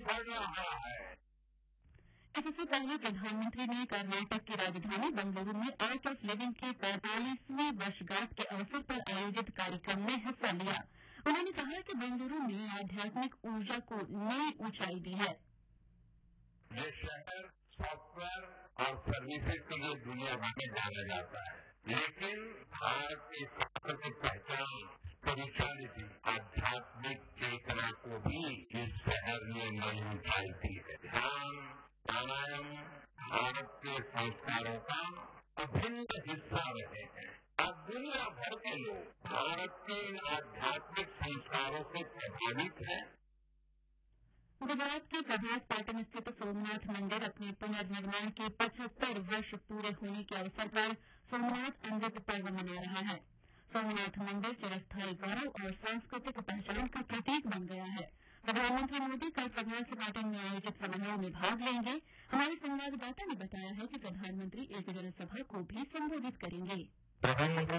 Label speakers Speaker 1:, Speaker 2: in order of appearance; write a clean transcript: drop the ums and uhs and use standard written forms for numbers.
Speaker 1: बढ़ रहा है।
Speaker 2: इससे पहले प्रधानमंत्री ने कर्नाटक की राजधानी बेंगलुरु में आर्ट ऑफ लिविंग की 45वीं वर्षगांठ के अवसर पर आयोजित कार्यक्रम में हिस्सा लिया। उन्होंने कहा कि बेंगलुरु ने आध्यात्मिक ऊर्जा को नई ऊंचाई दी है।
Speaker 1: ये शहर सॉफ्टवेयर और सर्विसेज के लिए दुनिया भर में जाना जाता है, लेकिन भारत की सांस्कृतिक पहचान स्पिरिचुअलिटी आध्यात्मिक चेतना को भी इस शहर ने नई ऊंचाई दी है। ध्यान प्राणायाम भारत के संस्कारों का अभिन्न हिस्सा रहे हैं। अब दुनिया भर के लोग भारत के इन आध्यात्मिक संस्कारों से प्रभावित हैं।
Speaker 2: गुजरात के प्रभास पाटन स्थित सोमनाथ मंदिर अपने पुनर्निर्माण के 75 वर्ष पूरे होने के अवसर पर सोमनाथ अमृत पर्व मना रहा है। सोमनाथ मंदिर चिरस्थायी गौरव और सांस्कृतिक पहचान का प्रतीक बन गया है। प्रधानमंत्री मोदी कल प्रभास पाटन में आयोजित समारोह में भाग लेंगे। हमारे संवाददाता ने बताया है कि प्रधानमंत्री एक जनसभा को भी संबोधित करेंगे।
Speaker 1: प्रधानमंत्री